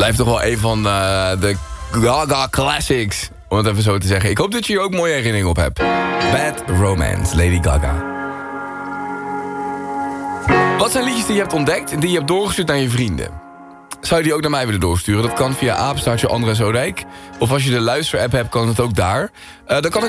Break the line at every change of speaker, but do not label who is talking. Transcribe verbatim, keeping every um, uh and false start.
Blijft toch wel een van uh, de Gaga classics. Om het even zo te zeggen. Ik hoop dat je hier ook mooie herinneringen op hebt. Bad Romance, Lady Gaga. Wat zijn liedjes die je hebt ontdekt en die je hebt doorgestuurd naar je vrienden? Zou je die ook naar mij willen doorsturen? Dat kan via apenstaartje André Zoodijk. Of als je de luisterapp hebt, kan het ook daar. Uh, dan kan ik